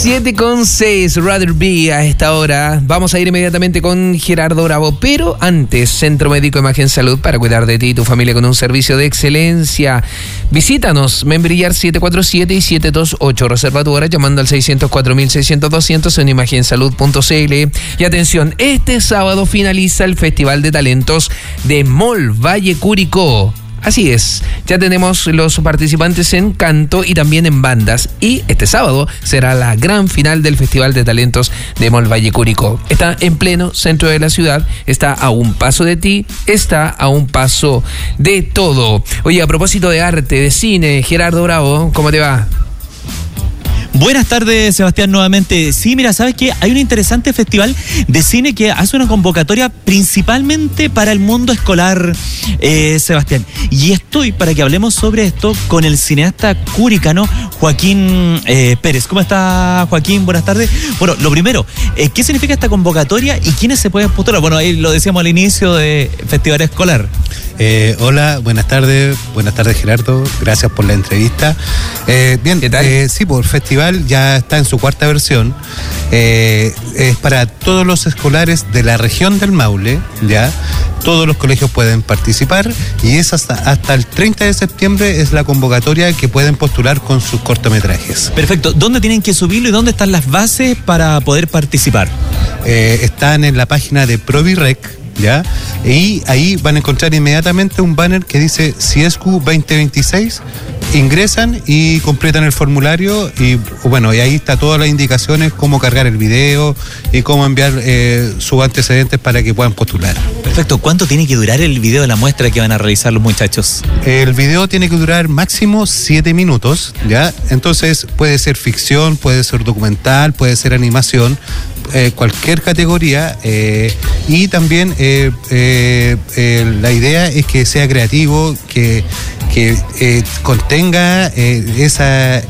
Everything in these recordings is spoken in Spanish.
7:06, Rather Be a esta hora. Vamos a ir inmediatamente con Gerardo Bravo, pero antes, Centro Médico Imagen Salud, para cuidar de ti y tu familia con un servicio de excelencia. Visítanos, Membrillar 747 y 728. Reserva tu hora llamando al 604.600-200 en imagensalud.cl. Y atención, este sábado finaliza el Festival de Talentos de Mall Valle Curicó. Así es, ya tenemos los participantes en canto y también en bandas. Y este sábado será la gran final del Festival de Talentos de Mall Valle Curicó. Está en pleno centro de la ciudad, está a un paso de ti, está a un paso de todo. Oye, a propósito de arte, de cine, Gerardo Bravo, ¿cómo te va? Buenas tardes, Sebastián, nuevamente. Sí, mira, ¿sabes qué? Hay un interesante festival de cine que hace una convocatoria principalmente para el mundo escolar, Sebastián. Y estoy para que hablemos sobre esto con el cineasta curicano Joaquín Pérez. ¿Cómo está, Joaquín? Buenas tardes. Bueno, lo primero, ¿qué significa esta convocatoria y quiénes se pueden postular? Bueno, ahí lo decíamos al inicio de Festival Escolar. Hola, buenas tardes Gerardo, gracias por la entrevista. Bien, ¿qué tal? Sí, por el festival ya está en su cuarta versión. Es para todos los escolares de la región del Maule, ya. Todos los colegios pueden participar y es hasta el 30 de septiembre es la convocatoria que pueden postular con sus cortometrajes. Perfecto. ¿Dónde tienen que subirlo y dónde están las bases para poder participar? Están en la página de Provirec, ¿ya? Y ahí van a encontrar inmediatamente un banner que dice CIESCU 2026. Ingresan y completan el formulario y bueno, y ahí está todas las indicaciones, cómo cargar el video y cómo enviar sus antecedentes para que puedan postular. Perfecto. ¿Cuánto tiene que durar el video de la muestra que van a realizar los muchachos? El video tiene que durar máximo 7 minutos, ¿ya? Entonces puede ser ficción, puede ser documental, puede ser animación, cualquier categoría, y también la idea es que sea creativo, que contenga esa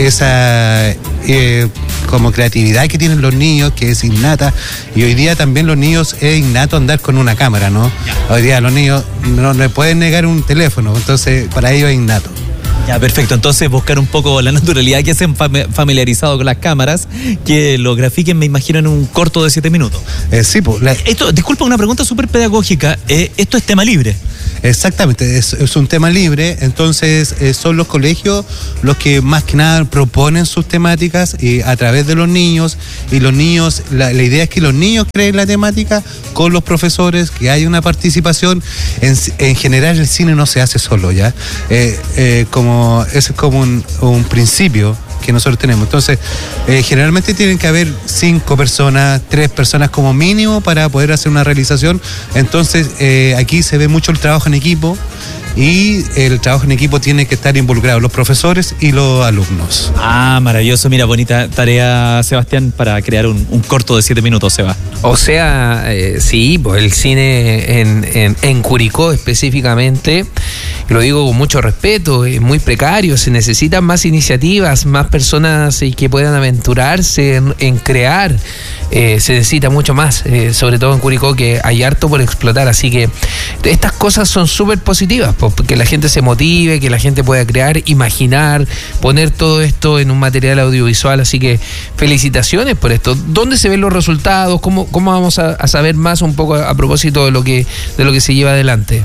como creatividad que tienen los niños, que es innata, y hoy día también los niños es innato andar con una cámara, ¿no? Hoy día los niños no le pueden negar un teléfono, entonces para ellos es innato. Ya, perfecto. Entonces buscar un poco la naturalidad, que estén familiarizados con las cámaras, que lo grafiquen, me imagino, en un corto de 7 minutos. Sí, pues. Disculpa, una pregunta súper pedagógica. ¿Esto es tema libre? Exactamente, es un tema libre, entonces son los colegios los que más que nada proponen sus temáticas a través de los niños, y los niños, la idea es que los niños creen la temática con los profesores, que haya una participación. En general el cine no se hace solo, ¿ya? Es como un principio que nosotros tenemos. Entonces, generalmente tienen que haber 5 personas, 3 personas como mínimo para poder hacer una realización. Entonces, aquí se ve mucho el trabajo en equipo, y el trabajo en equipo tiene que estar involucrado los profesores y los alumnos. Ah, maravilloso. Mira, bonita tarea, Sebastián, para crear un corto de 7 minutos, Seba. O sea, sí, pues el cine en Curicó específicamente, lo digo con mucho respeto, es muy precario, se necesitan más iniciativas, más personas que puedan aventurarse en crear, se necesita mucho más, sobre todo en Curicó, que hay harto por explotar, así que estas cosas son súper positivas, que la gente se motive, que la gente pueda crear, imaginar, poner todo esto en un material audiovisual, así que felicitaciones por esto. ¿Dónde se ven los resultados? ¿Cómo vamos a saber más un poco a propósito de lo que se lleva adelante?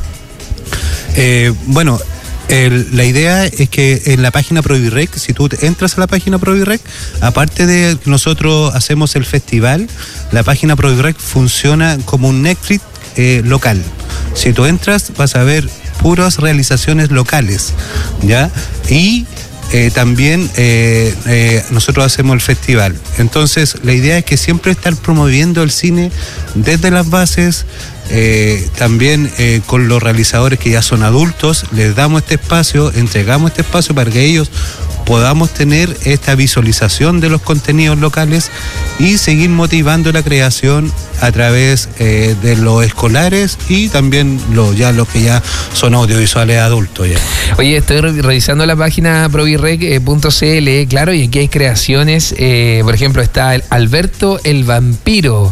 Bueno, la idea es que en la página Provirec, si tú entras a la página Provirec, aparte de que nosotros hacemos el festival, la página Provirec funciona como un Netflix local. Si tú entras, vas a ver puras realizaciones locales, ¿ya? Y también nosotros hacemos el festival. Entonces, la idea es que siempre estar promoviendo el cine desde las bases. También con los realizadores que ya son adultos, les damos este espacio, entregamos este espacio para que ellos podamos tener esta visualización de los contenidos locales y seguir motivando la creación a través de los escolares y también los que ya son audiovisuales adultos. Ya. Oye, estoy revisando la página provirec.cl, claro, y aquí hay creaciones, por ejemplo está Alberto el Vampiro.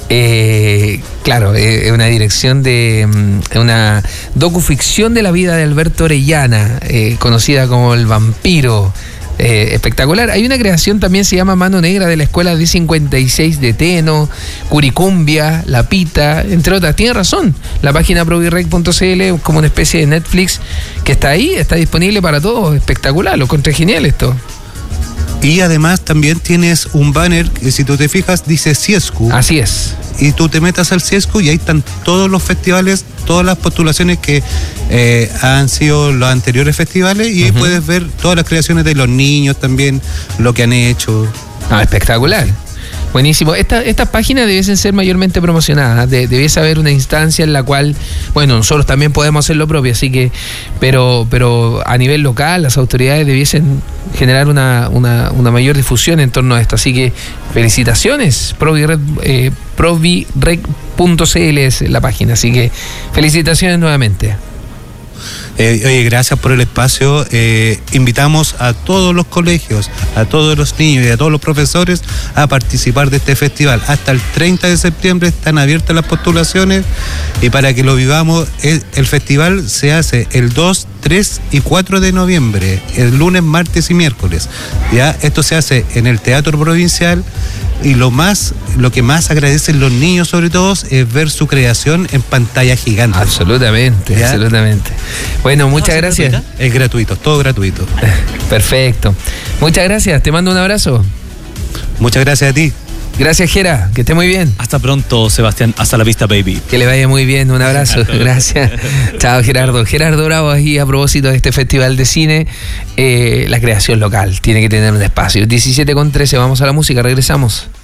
Claro, es una dirección de una docuficción de la vida de Alberto Orellana, conocida como El Vampiro. espectacular. Hay una creación también, se llama Mano Negra, de la escuela D56 de Teno, Curicumbia, La Pita, entre otras. Tiene razón, la página provirrec.cl como una especie de Netflix que está ahí, está disponible para todos. Espectacular, lo encontré genial esto. Y además también tienes un banner que, si tú te fijas, dice Ciescu. Así es. Y tú te metas al Ciescu y ahí están todos los festivales, todas las postulaciones que han sido los anteriores festivales, y ahí puedes ver todas las creaciones de los niños también, lo que han hecho. Espectacular. Buenísimo. Estas páginas debiesen ser mayormente promocionadas. Debiese haber una instancia en la cual, bueno, nosotros también podemos hacer lo propio, así que, pero a nivel local, las autoridades debiesen generar una mayor difusión en torno a esto. Así que felicitaciones, provirrec.cl es la página, así que felicitaciones nuevamente. Oye, gracias por el espacio. Invitamos a todos los colegios, a todos los niños y a todos los profesores a participar de este festival. Hasta el 30 de septiembre están abiertas las postulaciones, y para que lo vivamos, el festival se hace el 2, 3 y 4 de noviembre, el lunes, martes y miércoles. Ya, esto se hace en el Teatro Provincial. Y lo que más agradecen los niños, sobre todo, es ver su creación en pantalla gigante. Absolutamente, ¿ya? Absolutamente. Bueno, muchas gracias. Es gratuito, todo gratuito. Perfecto. Muchas gracias, te mando un abrazo. Muchas gracias a ti. Gracias, Gera, que esté muy bien. Hasta pronto, Sebastián. Hasta la vista, baby. Que le vaya muy bien, un abrazo. Gracias. Chao, Gerardo. Gerardo Bravo, ahí a propósito de este festival de cine, la creación local tiene que tener un espacio. 17:13, vamos a la música, regresamos.